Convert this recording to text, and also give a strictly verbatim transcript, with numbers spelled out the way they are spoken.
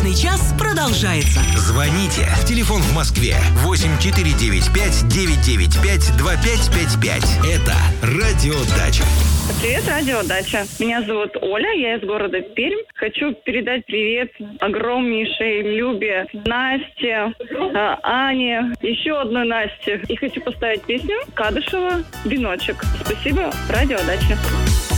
Брачный час продолжается. Звоните. Телефон в Москве восемь четыре девять пять девять девять пять два пять пять пять. Это Радио Дача. Привет, Радио Дача. Меня зовут Оля, я из города Пермь. Хочу передать привет огромнейшей Любе, Насте, э, Ане, еще одной Насте. И хочу поставить песню Кадышева «Веночек». Спасибо, Радио Дача.